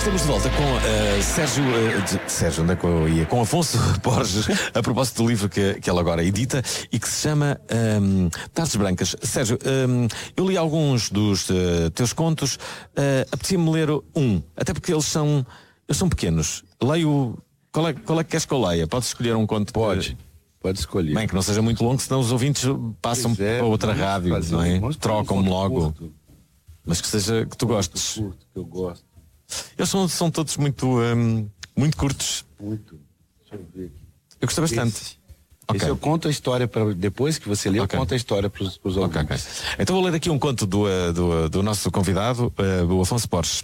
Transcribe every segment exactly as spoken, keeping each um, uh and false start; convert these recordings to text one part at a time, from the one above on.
Estamos de volta com uh, Sérgio, uh, de, Sérgio, onde é que eu ia? Com Afonso Borges, a propósito do livro que, que ele agora edita e que se chama um, Tardes Brancas. Sérgio, um, eu li alguns dos uh, teus contos, uh, apetecia-me ler um, até porque eles são, eles são pequenos. Leio, qual é, qual é que queres que eu leia? Podes escolher um conto? Pode, que, pode escolher. Bem, que não seja muito longo, senão os ouvintes passam é, para outra rádio, não é? Trocam-me logo. Curto. Mas que seja, que tu gostes. Curto, que eu gosto. Eles são, são todos muito, um, muito curtos. Muito. Deixa eu ver aqui. Eu gostei bastante. Esse, okay. esse eu conto a história para depois que você lê, okay. eu conto a história para os ouvintes. Okay, okay. Então vou ler aqui um conto do, do, do nosso convidado, uh, o Afonso Borges.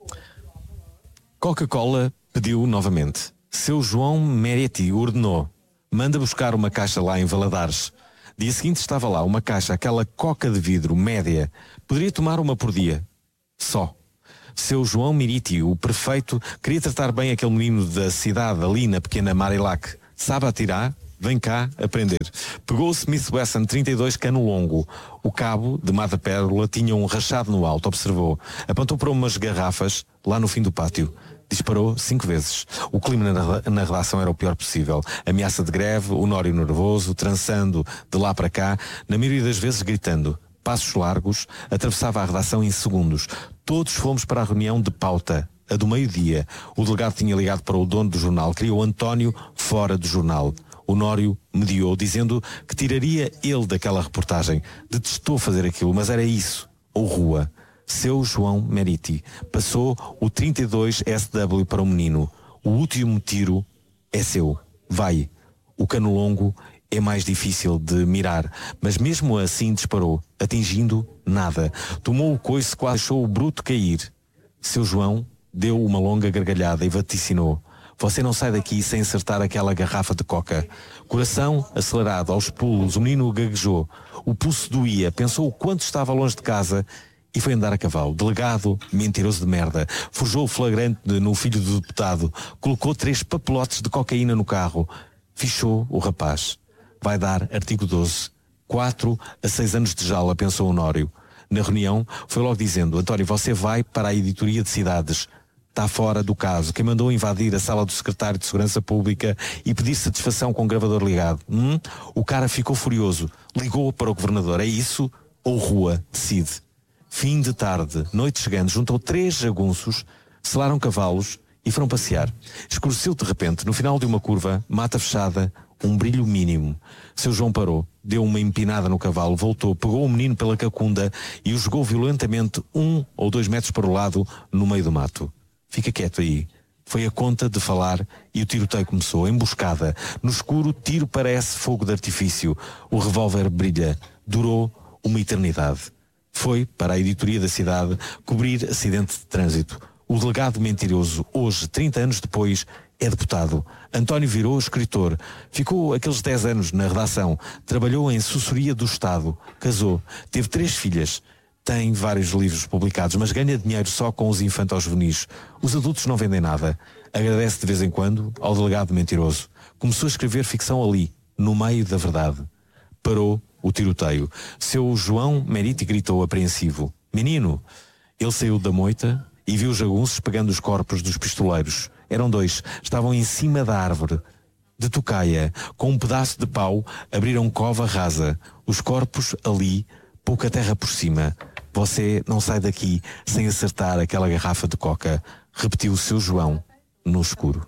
Coca-Cola pediu novamente. Seu João Meretti ordenou. Manda buscar uma caixa lá em Valadares. Dia seguinte estava lá uma caixa, aquela coca de vidro média. Poderia tomar uma por dia. Só. Seu João Meriti, o prefeito, queria tratar bem aquele menino da cidade, ali na pequena Marilac. Sabe atirar? Vem cá aprender. Pegou o Smith Wesson trinta e dois cano longo. O cabo, de mata pérola, tinha um rachado no alto, observou. Apontou para umas garrafas, lá no fim do pátio. Disparou cinco vezes. O clima na, na redação era o pior possível. Ameaça de greve, o Nório nervoso, trançando de lá para cá, na maioria das vezes gritando. Passos largos, atravessava a redação em segundos. Todos fomos para a reunião de pauta, a do meio-dia. O delegado tinha ligado para o dono do jornal, queria o António fora do jornal. O Nório mediou, dizendo que tiraria ele daquela reportagem. Detestou fazer aquilo, mas era isso, ou rua. Seu João Meriti passou o trinta e dois S W para o menino. O último tiro é seu. Vai. O cano longo é mais difícil de mirar, mas mesmo assim disparou, atingindo nada. Tomou o coice, quase deixou o bruto cair. Seu João deu uma longa gargalhada e vaticinou. Você não sai daqui sem acertar aquela garrafa de coca. Coração acelerado, aos pulos, o menino gaguejou. O pulso doía, pensou o quanto estava longe de casa e foi andar a cavalo. Delegado, mentiroso de merda, forjou o flagrante no filho do deputado, colocou três papelotes de cocaína no carro, fichou o rapaz. Vai dar artigo doze. Quatro a seis anos de jaula, pensou o Nório. Na reunião, foi logo dizendo, António, você vai para a editoria de cidades. Está fora do caso. Quem mandou invadir a sala do secretário de Segurança Pública e pedir satisfação com o gravador ligado? Hum? O cara ficou furioso. Ligou para o governador. É isso ou rua? Decide. Fim de tarde, noite chegando, juntou três jagunços, selaram cavalos e foram passear. Escureceu de repente, no final de uma curva, mata fechada, um brilho mínimo. Seu João parou, deu uma empinada no cavalo, voltou, pegou o menino pela cacunda e o jogou violentamente um ou dois metros para o lado, no meio do mato. Fica quieto aí. Foi a conta de falar e o tiroteio começou. Emboscada. No escuro, tiro parece fogo de artifício. O revólver brilha. Durou uma eternidade. Foi para a editoria da cidade cobrir acidente de trânsito. O delegado mentiroso, hoje, trinta anos depois, é deputado. António virou escritor. Ficou aqueles dez anos na redação. Trabalhou em assessoria do Estado. Casou. Teve três filhas. Tem vários livros publicados, mas ganha dinheiro só com os infantos juvenis. Os adultos não vendem nada. Agradece de vez em quando ao delegado mentiroso. Começou a escrever ficção ali, no meio da verdade. Parou o tiroteio. Seu João Meriti gritou apreensivo. Menino! Ele saiu da moita e viu os jagunços pegando os corpos dos pistoleiros. Eram dois. Estavam em cima da árvore. De tocaia, com um pedaço de pau, abriram cova rasa. Os corpos ali, pouca terra por cima. Você não sai daqui sem acertar aquela garrafa de coca. Repetiu o seu João no escuro.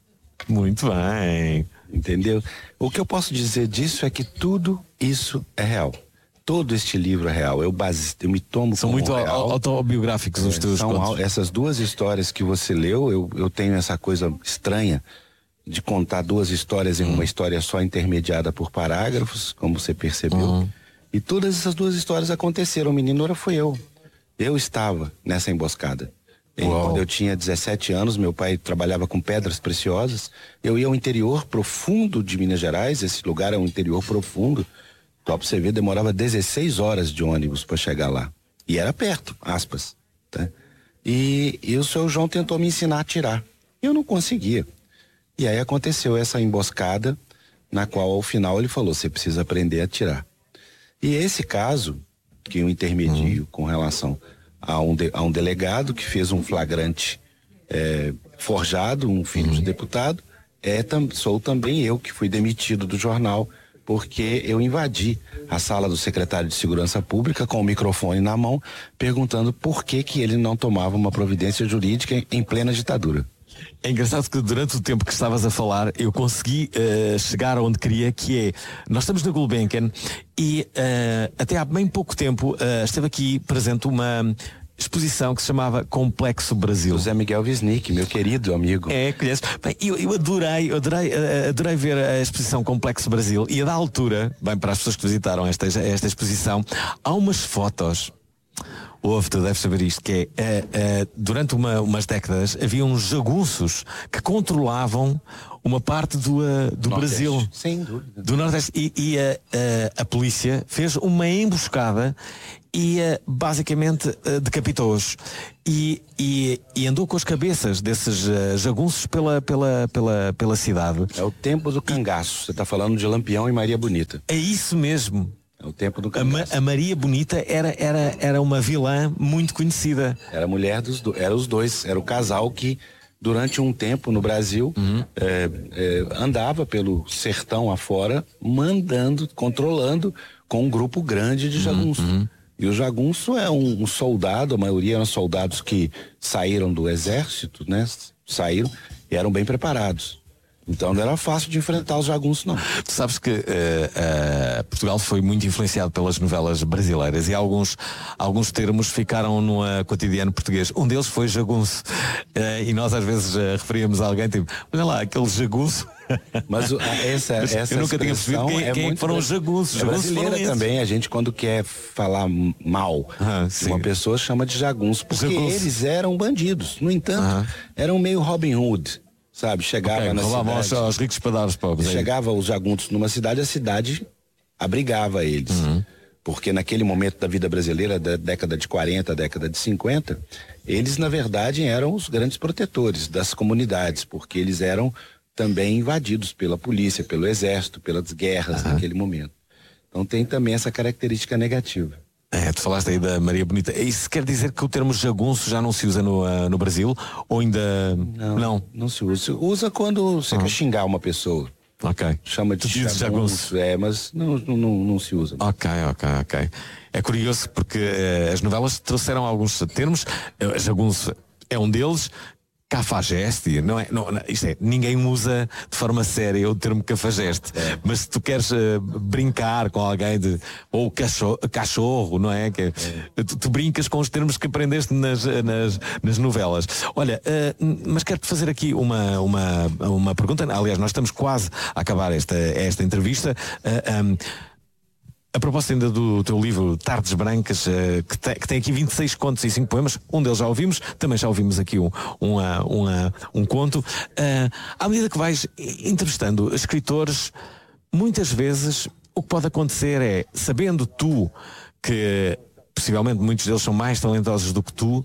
Muito bem. Entendeu? O que eu posso dizer disso é que tudo isso é real. Todo este livro é real. Eu, base, eu me tomo São como muito real. autobiográficos os teus São contos. Essas duas histórias que você leu, eu, eu tenho essa coisa estranha de contar duas histórias em hum. uma história só intermediada por parágrafos, como você percebeu. Hum. E todas essas duas histórias aconteceram. O menino era foi eu. Eu estava nessa emboscada. E quando eu tinha dezessete anos, meu pai trabalhava com pedras preciosas. Eu ia ao interior profundo de Minas Gerais. Esse lugar é um interior profundo. Só pra você ver, demorava dezesseis horas de ônibus para chegar lá. E era perto, aspas. Tá? E, e o seu João tentou me ensinar a atirar. Eu não conseguia. E aí aconteceu essa emboscada, na qual ao final ele falou, você precisa aprender a atirar. E esse caso, que eu intermedio uhum. com relação a um, de, a um delegado que fez um flagrante é, forjado, um filho uhum. de deputado, é, tam, sou também eu que fui demitido do jornal porque eu invadi a sala do secretário de Segurança Pública com o microfone na mão, perguntando por que que ele não tomava uma providência jurídica em, em plena ditadura. É engraçado que durante o tempo que estavas a falar eu consegui uh, chegar onde queria, que é, nós estamos na Gulbenkian e uh, até há bem pouco tempo uh, esteve aqui presente uma exposição que se chamava Complexo Brasil. José Miguel Wisnik, meu querido amigo. É, conheço. Bem, eu, eu adorei, eu adorei, adorei ver a exposição Complexo Brasil e a da altura, bem, para as pessoas que visitaram esta, esta exposição, há umas fotos. Houve, tu deves saber isto, que é, uh, uh, durante uma, umas décadas havia uns jagunços que controlavam uma parte do, uh, do Brasil. Sem dúvida. Do Nordeste. E, e uh, uh, a polícia fez uma emboscada e uh, basicamente uh, decapitou-os. E, e, e andou com as cabeças desses uh, jagunços pela, pela, pela, pela cidade. É o tempo do cangaço. Você está falando de Lampião e Maria Bonita. É isso mesmo. É o tempo do a, Ma, a Maria Bonita era, era, era uma vilã muito conhecida. Era a mulher dos dois, era os dois, era o casal que durante um tempo no Brasil uhum. é, é, andava pelo sertão afora, mandando, controlando com um grupo grande de jagunço. Uhum. E o jagunço é um, um soldado, a maioria eram soldados que saíram do exército, né? Saíram e eram bem preparados. Então não era fácil de enfrentar os jagunços, não. Tu sabes que uh, uh, Portugal foi muito influenciado pelas novelas brasileiras e alguns, alguns termos ficaram no uh, cotidiano português. Um deles foi jagunço. Uh, e nós às vezes uh, referíamos a alguém tipo, olha lá, aquele jagunço. Mas uh, essa, essa eu nunca tinha percebido quem, é quem muito foram os jagunços. É jagunços brasileira foram também, a gente quando quer falar mal ah, de uma pessoa chama de jagunço, porque jagunço. Eles eram bandidos. No entanto, ah. eram meio Robin Hood. Sabe, chegava okay, na cidade, aos ricos para dar aos pobres. Chegava os jagunços numa cidade, a cidade abrigava eles. Uhum. Porque naquele momento da vida brasileira, da década de quarenta, década de cinquenta, eles na verdade eram os grandes protetores das comunidades, porque eles eram também invadidos pela polícia, pelo exército, pelas guerras uhum. naquele momento. Então tem também essa característica negativa. É, tu falaste aí da Maria Bonita. Isso quer dizer que o termo jagunço já não se usa no, uh, no Brasil? Ou ainda... Não, não, não se usa. Se usa quando você uhum. quer xingar uma pessoa. Ok. Chama de jagunço, jagunço. É, mas não, não, não, não se usa. Ok, ok, ok. É curioso porque uh, as novelas trouxeram alguns termos. Uh, jagunço é um deles. Cafajeste, não é, não, não, isto é, ninguém usa de forma séria o termo cafajeste, é. Mas se tu queres uh, brincar com alguém de, ou cachorro, cachorro, não é? Que, é. Tu, tu brincas com os termos que aprendeste nas, nas, nas novelas. Olha, uh, mas quero-te fazer aqui uma, uma, uma pergunta, aliás, nós estamos quase a acabar esta, esta entrevista. Uh, um, A propósito ainda do teu livro Tardes Brancas, uh, que, te, que tem aqui vinte e seis contos e cinco poemas, um deles já ouvimos, também já ouvimos aqui um, um, um, um conto. Uh, à medida que vais entrevistando escritores, muitas vezes o que pode acontecer é, sabendo tu que possivelmente muitos deles são mais talentosos do que tu,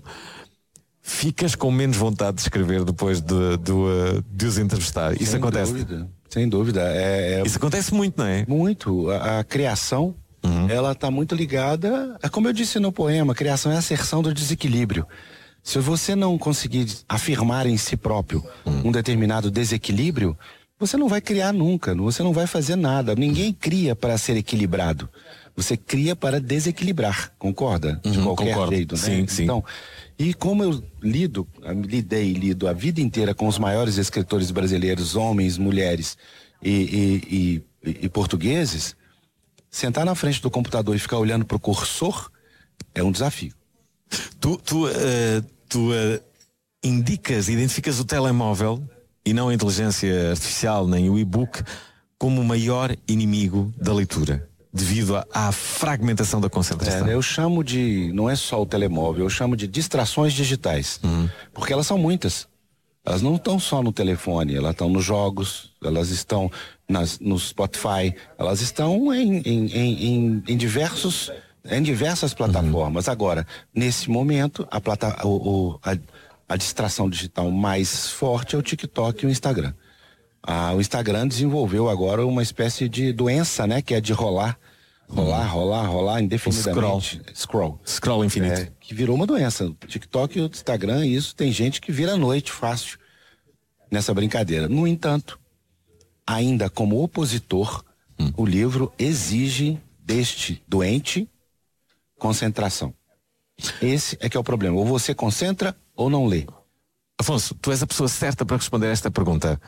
ficas com menos vontade de escrever depois de, de, de, de os entrevistar. Isso Sem acontece? Dúvida. Sem dúvida. É, é... Isso acontece muito, não é? Muito. A, a criação, uhum. ela está muito ligada, é como eu disse no poema, a criação é a asserção do desequilíbrio. Se você não conseguir afirmar em si próprio uhum. um determinado desequilíbrio, você não vai criar nunca, você não vai fazer nada. Ninguém cria para ser equilibrado. Você cria para desequilibrar, concorda? De uhum, qualquer concordo. jeito, né? Sim, sim. Então, e como eu lido, lidei, lido a vida inteira com os maiores escritores brasileiros, homens, mulheres e, e, e, e portugueses, sentar na frente do computador e ficar olhando para o cursor é um desafio. Tu, tu, uh, tu uh, indicas, identificas o telemóvel e não a inteligência artificial nem o e-book como o maior inimigo da leitura, devido à, à fragmentação da concentração. É, eu chamo de, não é só o telemóvel, eu chamo de distrações digitais, uhum. porque elas são muitas. Elas não estão só no telefone, elas estão nos jogos, elas estão nas, no Spotify, elas estão em, em, em, em, diversos, em diversas plataformas. Uhum. Agora, nesse momento, a, plata, o, o, a, a distração digital mais forte é o TikTok e o Instagram. Ah, o Instagram desenvolveu agora uma espécie de doença, né, que é de rolar rolar, rolar, rolar indefinidamente. Scroll. Scroll. Scroll infinito. É, que virou uma doença. O TikTok e o Instagram, isso tem gente que vira à noite fácil nessa brincadeira. No entanto, ainda como opositor, hum. o livro exige deste doente concentração. Esse é que é o problema. Ou você concentra ou não lê. Afonso, tu és a pessoa certa para responder a esta pergunta.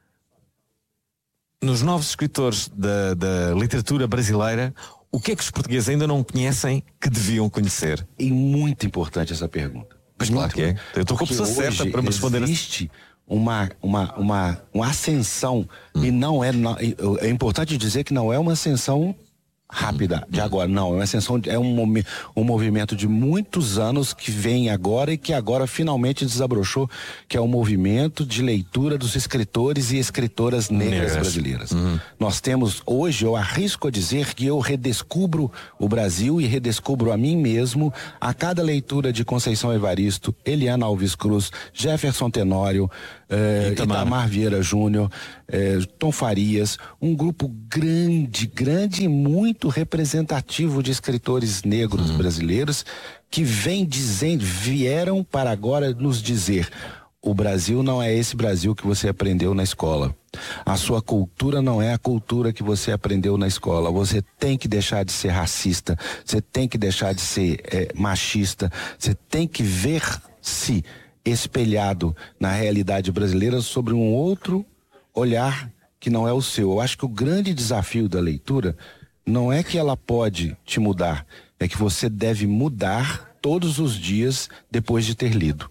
Nos novos escritores da, da literatura brasileira, o que é que os portugueses ainda não conhecem que deviam conhecer? É muito importante essa pergunta. Pois claro que é. Eu estou com a pessoa certa para me responder. Existe uma, uma, uma, uma ascensão hum. e não é, é importante dizer que não é uma ascensão rápida de agora, não, é uma ascensão, é um, um movimento de muitos anos que vem agora e que agora finalmente desabrochou, que é o movimento de leitura dos escritores e escritoras negras, negras. brasileiras. Uhum. Nós temos, hoje eu arrisco a dizer que eu redescubro o Brasil e redescubro a mim mesmo a cada leitura de Conceição Evaristo, Eliana Alves Cruz, Jefferson Tenório, eh, Itamar. Itamar Vieira Júnior, eh, Tom Farias, um grupo grande, grande e muito muito representativo de escritores negros uhum. brasileiros que vem dizendo, vieram para agora nos dizer: o Brasil não é esse Brasil que você aprendeu na escola. A sua cultura não é a cultura que você aprendeu na escola. Você tem que deixar de ser racista, você tem que deixar de ser é, machista, você tem que ver-se espelhado na realidade brasileira sobre um outro olhar que não é o seu. Eu acho que o grande desafio da leitura não é que ela pode te mudar, é que você deve mudar todos os dias depois de ter lido.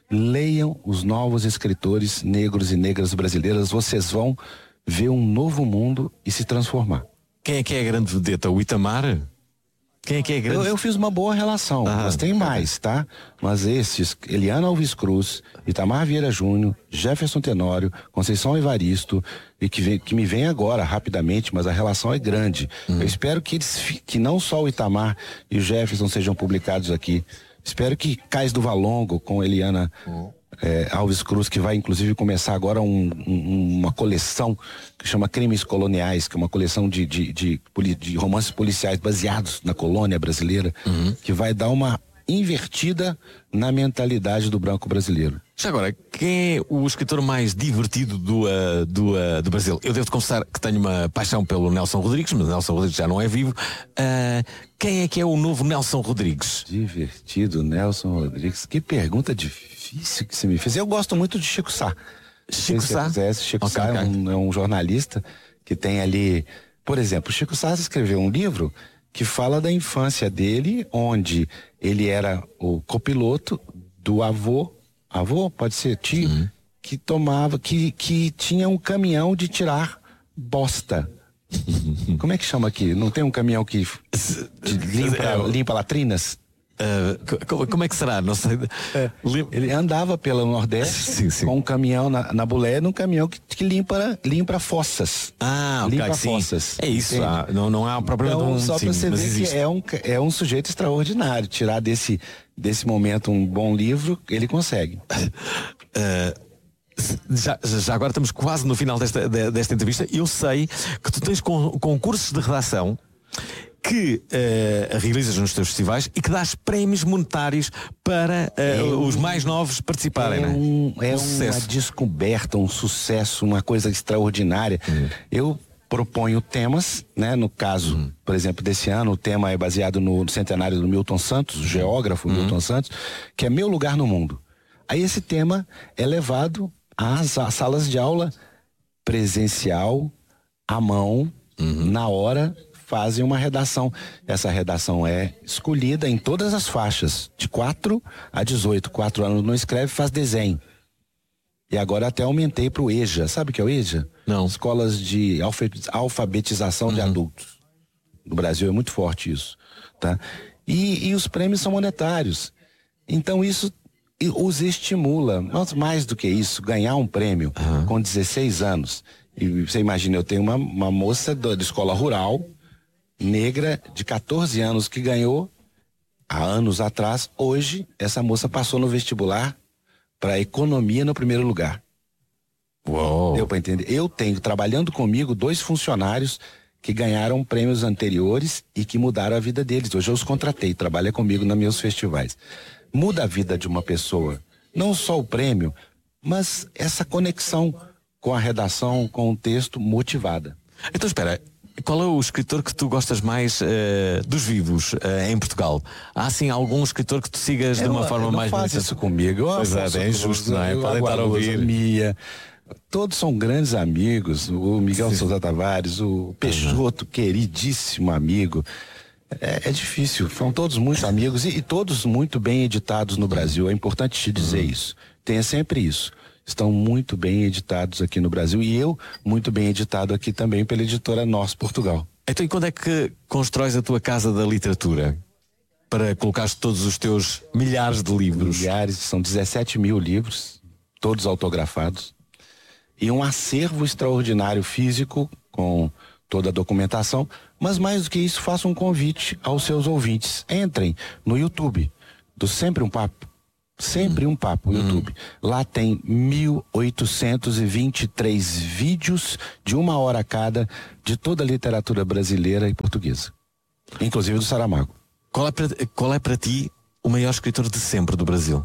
Leiam os novos escritores negros e negras brasileiras, vocês vão ver um novo mundo e se transformar. Quem é que é a grande vedeta? O Itamar? Quem é que é a grande... Eu, eu fiz uma boa relação, ah, mas tem mais, tá? Mas esses, Eliana Alves Cruz, Itamar Vieira Júnior, Jefferson Tenório, Conceição Evaristo, e que, vem, que me vem agora, rapidamente, mas a relação é grande. Uhum. Eu espero que eles, que não só o Itamar e o Jefferson sejam publicados aqui. Espero que Cais do Valongo, com Eliana uhum. é, Alves Cruz, que vai inclusive começar agora um, um, uma coleção que chama Crimes Coloniais, que é uma coleção de, de, de, de romances policiais baseados na colônia brasileira, uhum. que vai dar uma invertida na mentalidade do branco brasileiro. Já agora, quem é o escritor mais divertido do, uh, do, uh, do Brasil? Eu devo confessar que tenho uma paixão pelo Nelson Rodrigues, mas Nelson Rodrigues já não é vivo. Uh, quem é que é o novo Nelson Rodrigues? Divertido, Nelson Rodrigues. Que pergunta difícil que você me fez. Eu gosto muito de Chico Sá. Chico Sá? Chico okay, Sá okay. É, um, é um jornalista que tem ali... Por exemplo, Chico Sá escreveu um livro que fala da infância dele, onde ele era o copiloto do avô, avô, pode ser tio, uhum. que tomava, que, que tinha um caminhão de tirar bosta. Como é que chama aqui? Não tem um caminhão que limpa, limpa latrinas? Uh, como é que será? Não sei. É, ele andava pelo Nordeste sim, sim. com um caminhão na, na bulé, num caminhão que, que limpa, limpa fossas. Ah, limpa okay, fossas. Sim. É isso. Ah, não, não há propriamente então, um. Só para você ver existe. que é um, é um sujeito extraordinário. Tirar desse, desse momento um bom livro, ele consegue. uh... Já, já agora estamos quase no final desta, desta entrevista. Eu sei que tu tens concursos de redação que uh, realizas nos teus festivais e que dás prémios monetários para uh, é um, os mais novos participarem. É, um, é um uma descoberta, um sucesso, uma coisa extraordinária. Hum. Eu proponho temas, né? No caso, hum. por exemplo, desse ano, o tema é baseado no centenário do Milton Santos, o geógrafo hum. Milton Santos, que é Meu Lugar no Mundo. Aí esse tema é levado às, às salas de aula presencial, à mão, uhum. na hora, fazem uma redação. Essa redação é escolhida em todas as faixas, de quatro a dezoito. quatro anos não escreve, faz desenho. E agora até aumentei para o EJA. Sabe o que é o EJA? Não. Escolas de alfabetização uhum. de adultos. No Brasil é muito forte isso. Tá? E, e os prêmios são monetários. Então isso os estimula. Mas mais do que isso, ganhar um prêmio uhum. com dezesseis anos. E você imagina, eu tenho uma, uma moça da escola rural, negra, de catorze anos, que ganhou há anos atrás. Hoje, essa moça passou no vestibular para economia no primeiro lugar. Uou. Deu para entender? Eu tenho, trabalhando comigo, dois funcionários que ganharam prêmios anteriores e que mudaram a vida deles. Hoje eu os contratei, trabalha comigo nos meus festivais. Muda a vida de uma pessoa, não só o prêmio, mas essa conexão com a redação, com o texto motivada. Então espera, qual é o escritor que tu gostas mais uh, dos vivos uh, em Portugal? Há assim algum escritor que tu sigas é, de uma eu, forma eu não mais... Não faz isso comigo. Eu pois é, é injusto, não é? Podem estar a ouvir. Mia, todos são grandes amigos. O Miguel Sim. Sousa Tavares, o Peixoto, uhum. queridíssimo amigo. É, é difícil, são todos muito amigos e, e todos muito bem editados no Brasil. É importante te dizer uhum. isso. Tenha sempre isso. Estão muito bem editados aqui no Brasil e eu muito bem editado aqui também pela editora Nós Portugal. Então e quando é que constróis a tua casa da literatura? Para colocar todos os teus milhares de livros? Milhares, são dezessete mil livros, todos autografados. E um acervo extraordinário físico com toda a documentação. Mas mais do que isso, faço um convite aos seus ouvintes. Entrem no YouTube do Sempre um Papo. Sempre um Papo no YouTube. Lá tem mil oitocentos e vinte e três vídeos de uma hora cada de toda a literatura brasileira e portuguesa. Inclusive do Saramago. Qual é para, qual é para ti o maior escritor de sempre do Brasil?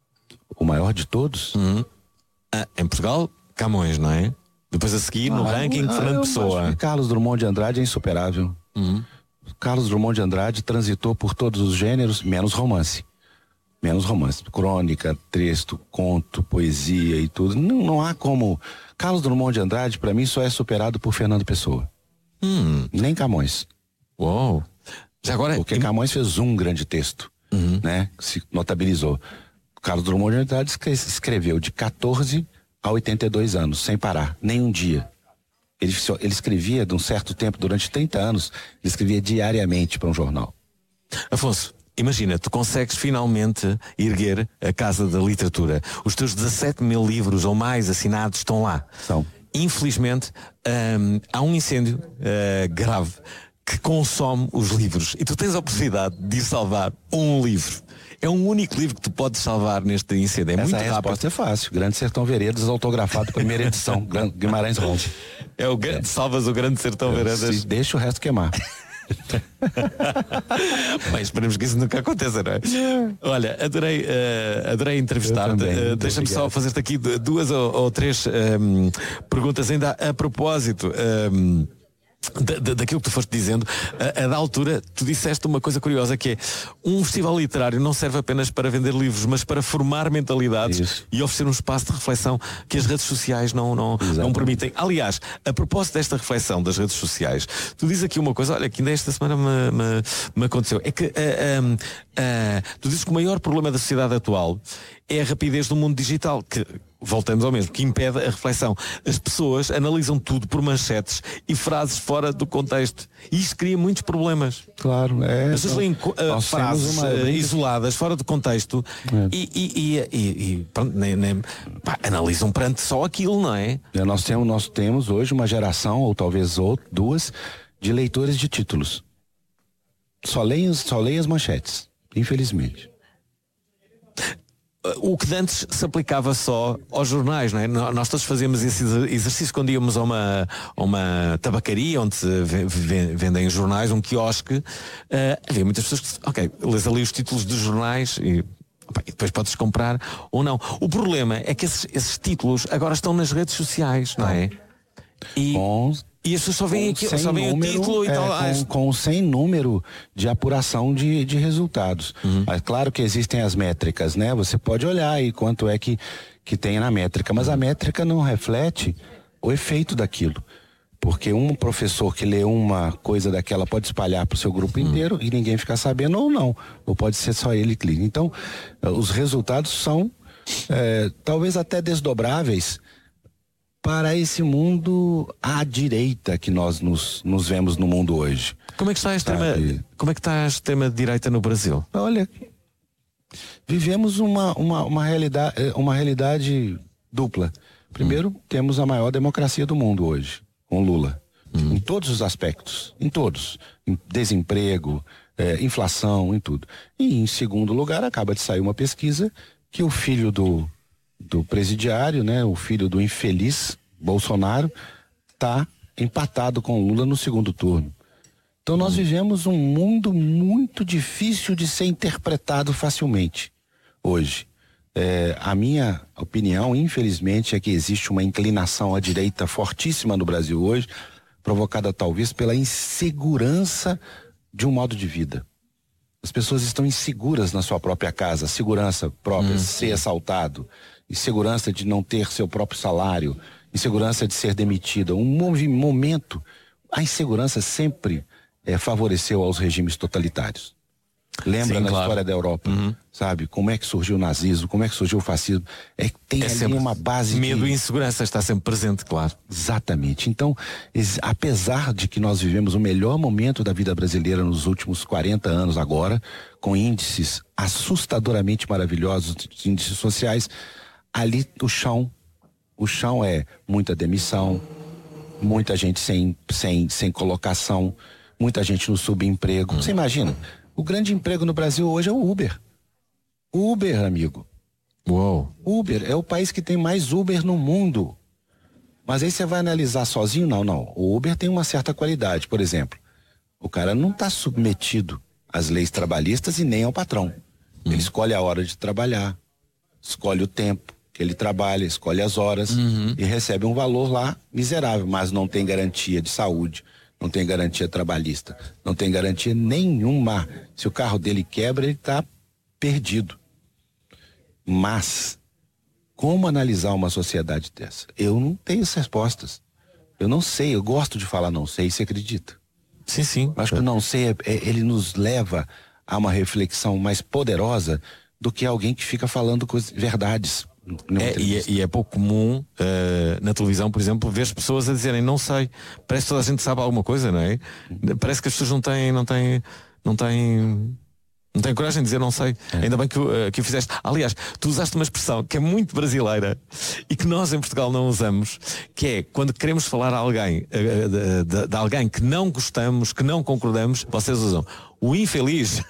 O maior de todos? Uhum. Ah, em Portugal, Camões, não é? Depois a seguir, ah, no ranking, ah, Fernando Pessoa. Carlos Drummond de Andrade é insuperável. Uhum. Carlos Drummond de Andrade transitou por todos os gêneros, menos romance. Menos romance. Crônica, texto, conto, poesia e tudo. Não, não há como. Carlos Drummond de Andrade, para mim, só é superado por Fernando Pessoa. Hum. Nem Camões. Uou. Já agora, Porque im... Camões fez um grande texto, uhum. né? Se notabilizou. Carlos Drummond de Andrade escreveu de quatorze a oitenta e dois anos, sem parar, nem um dia. Ele, ele escrevia de um certo tempo, durante trinta anos, ele escrevia diariamente para um jornal. Afonso, imagina, tu consegues finalmente erguer a Casa da Literatura. Os teus dezassete mil livros ou mais assinados estão lá. São. Infelizmente, hum, há um incêndio uh, grave que consome os livros. E tu tens a oportunidade de salvar um livro. É um único livro que tu podes salvar neste incêndio. É Essa muito rápido. rápido. A resposta é fácil. Grande Sertão Veredas, autografado, primeira edição. Guimarães Rosa. É o é. Salvas o Grande Sertão Veredas. Deixa o resto queimar. Bem, esperemos que isso nunca aconteça, não é? Olha, adorei, uh, adorei entrevistar-te. Uh, Deixa-me só fazer-te aqui duas ou, ou três um, perguntas ainda a, a propósito. Um, Da, da, daquilo que tu foste dizendo, a, a da altura tu disseste uma coisa curiosa, que é um festival literário não serve apenas para vender livros, mas para formar mentalidades. Isso. E oferecer um espaço de reflexão que as redes sociais não, não, não permitem. Aliás, a propósito desta reflexão das redes sociais, tu dizes aqui uma coisa, olha, que ainda esta semana me, me, me aconteceu, é que uh, uh, uh, tu dizes que o maior problema da sociedade atual é a rapidez do mundo digital, que voltamos ao mesmo, que impede a reflexão. As pessoas analisam tudo por manchetes e frases fora do contexto. E isto cria muitos problemas. Claro, é. As pessoas leem uh, frases uma... uh, isoladas, fora do contexto, é. e, e, e, e, e pronto, nem, nem, pá, analisam perante só aquilo, não é? é nós, temos, nós temos hoje uma geração, ou talvez outra, duas, de leitores de títulos. Só leem, só leem as manchetes, infelizmente. O que antes se aplicava só aos jornais, não é? Nós todos fazíamos esse exercício quando íamos a uma, a uma tabacaria onde se vendem jornais, um quiosque. Uh, havia muitas pessoas que, ok, lês ali os títulos dos jornais e, opa, e depois podes comprar ou não. O problema é que esses, esses títulos agora estão nas redes sociais, não é? E, Com... e as pessoas só veem, aqui, só veem número, o título e é, tal. Com, com um sem número de apuração de, de resultados. Uhum. Mas claro que existem as métricas, né? Você pode olhar aí quanto é que, que tem na métrica, mas a métrica não reflete o efeito daquilo. Porque um professor que lê uma coisa daquela pode espalhar para o seu grupo inteiro uhum. e ninguém ficar sabendo ou não. Ou pode ser só ele que liga. Então, os resultados são é, talvez até desdobráveis para esse mundo à direita que nós nos, nos vemos no mundo hoje. Como é que está a extrema, como é que está a extrema-direita no Brasil? Olha, vivemos uma, uma, uma, realidade, uma realidade dupla. Primeiro, hum. temos a maior democracia do mundo hoje, com Lula. Hum. Em todos os aspectos, em todos. Em desemprego, é, inflação, em tudo. E em segundo lugar, acaba de sair uma pesquisa que o filho do do presidiário, né, o filho do infeliz Bolsonaro, tá empatado com Lula no segundo turno. Então nós vivemos um mundo muito difícil de ser interpretado facilmente hoje. É, a minha opinião, infelizmente, é que existe uma inclinação à direita fortíssima no Brasil hoje, provocada talvez pela insegurança de um modo de vida. As pessoas estão inseguras na sua própria casa, segurança própria, hum. ser assaltado, insegurança de não ter seu próprio salário, insegurança de ser demitida. Um momento, a insegurança sempre é, favoreceu aos regimes totalitários. Lembra Sim, na claro. história da Europa, uhum. sabe? Como é que surgiu o nazismo, como é que surgiu o fascismo. É que tem é ali uma base medo de... e insegurança está sempre presente, claro. Exatamente. Então, apesar de que nós vivemos o melhor momento da vida brasileira nos últimos quarenta anos agora, com índices assustadoramente maravilhosos, índices sociais, ali o chão, o chão é muita demissão, muita gente sem, sem, sem colocação, muita gente no subemprego. Hum. Você imagina? O grande emprego no Brasil hoje é o Uber. Uber, amigo. Uou. Uber é o país que tem mais Uber no mundo. Mas aí você vai analisar sozinho? Não, não. O Uber tem uma certa qualidade. Por exemplo, o cara não está submetido às leis trabalhistas e nem ao patrão. Uhum. Ele escolhe a hora de trabalhar, escolhe o tempo que ele trabalha, escolhe as horas uhum. e recebe um valor lá miserável, mas não tem garantia de saúde. Não tem garantia trabalhista, não tem garantia nenhuma. Se o carro dele quebra, ele está perdido. Mas, como analisar uma sociedade dessa? Eu não tenho as respostas. Eu não sei, eu gosto de falar não sei, você acredita? Sim, sim. Acho que o não sei, é, é, ele nos leva a uma reflexão mais poderosa do que alguém que fica falando coisas, verdades. É, e, é, e é pouco comum uh, na televisão, por exemplo, ver as pessoas a dizerem não sei. Parece que toda a gente sabe alguma coisa, não é? Parece que as pessoas não têm, não têm, não têm, não têm coragem de dizer não sei. É. Ainda bem que, uh, que o fizeste. Aliás, tu usaste uma expressão que é muito brasileira e que nós em Portugal não usamos, que é quando queremos falar a alguém, uh, de, de, de alguém que não gostamos, que não concordamos, vocês usam o infeliz.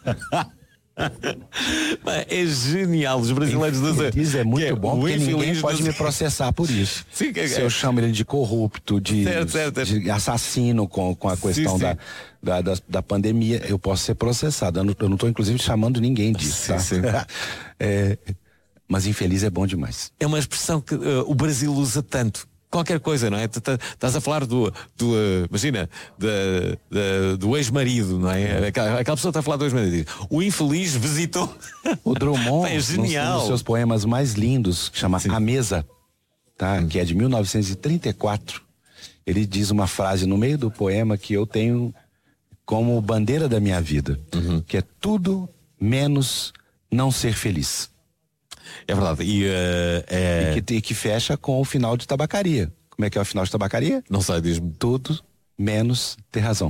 É genial, os brasileiros dizem. Isso é muito é, bom, porque ninguém pode dos... me processar por isso. Sim, que, Se eu chamo ele de corrupto, de, certo, certo. de assassino com, com a questão sim, da, sim. Da, da, da pandemia, eu posso ser processado. Eu não estou, inclusive, chamando ninguém disso. Sim, tá? sim. é, mas infeliz é bom demais. É uma expressão que uh, o Brasil usa tanto. Qualquer coisa, não é? Estás a falar do, do uh, imagina, de, de, do ex-marido, não é? Aquela, aquela pessoa está a falar do ex-marido. O infeliz visitou. O Drummond, é genial. Um dos seus poemas mais lindos, que chama Sim. A Mesa, tá? Hum. que é de mil novecentos e trinta e quatro. Ele diz uma frase no meio do poema que eu tenho como bandeira da minha vida, uhum. que é tudo menos não ser feliz. É verdade. E, uh, é... e, que, e que fecha com o final de Tabacaria. Como é que é o final de Tabacaria? Não sei, diz-me. Tudo menos ter razão.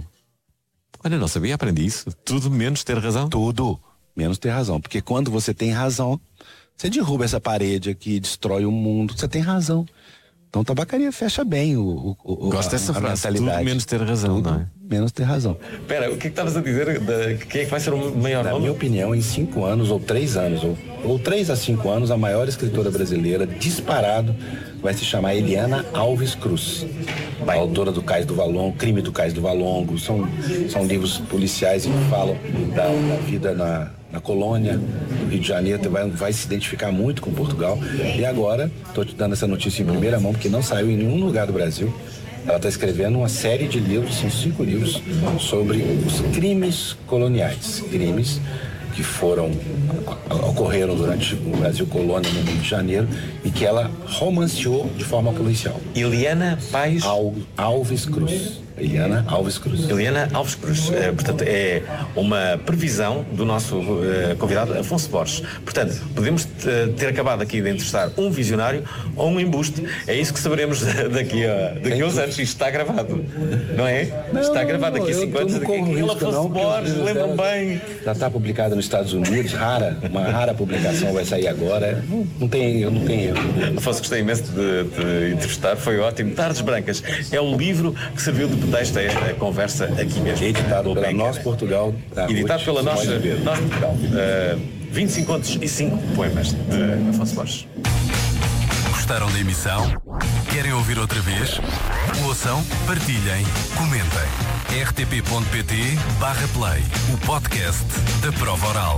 Olha, não sabia, aprendi isso. Tudo menos ter razão? Tudo menos ter razão. Porque quando você tem razão, você derruba essa parede aqui, destrói o mundo. Você tem razão. Então Tabacaria fecha bem o, o, Gosto dessa frase, tudo menos ter razão, tudo não é? Menos ter razão. Espera, o que é que estavas a dizer? Da, quem é que vai ser o maior nome? Na minha opinião, em cinco anos, ou três anos, ou, ou três a cinco anos, a maior escritora brasileira, disparado, vai se chamar Eliana Alves Cruz. A autora do Cais do Valongo, Crime do Cais do Valongo, são, são livros policiais que falam da, da vida na, na colônia do Rio de Janeiro, vai, vai se identificar muito com Portugal. E agora, estou te dando essa notícia em primeira mão, porque não saiu em nenhum lugar do Brasil. Ela está escrevendo uma série de livros, são cinco livros, sobre os crimes coloniais. Crimes que foram, ocorreram durante o Brasil colônia no Rio de Janeiro e que ela romanceou de forma policial. Eliana Paes Al, Alves Cruz. Eliana Alves Cruz. Eliana Alves Cruz. É, portanto, é uma previsão do nosso uh, convidado Afonso Borges. Portanto, podemos uh, ter acabado aqui de entrevistar um visionário ou um embuste. É isso que saberemos daqui a, daqui a uns anos. Isto está gravado, não é? Não, está gravado daqui a cinco anos. Ele Afonso Borges, lembram bem. Já está publicado nos Estados Unidos, rara, uma rara publicação vai sair agora. Não, não tem, eu não tenho. Afonso, gostei imenso de, de entrevistar, foi ótimo. Tardes Brancas é o livro que serviu de pretexto a esta conversa aqui mesmo. Editado pela Nós Portugal. Editado pela Nós Portugal. Uh, vinte e cinco contos e cinco poemas de Afonso Borges. Gostaram da emissão? Querem ouvir outra vez? Ouçam, partilhem, comentem. r t p ponto p t barra play, o podcast da prova oral.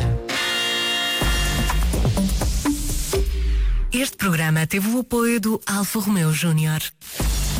Este programa teve o apoio do Alfa Romeo Júnior.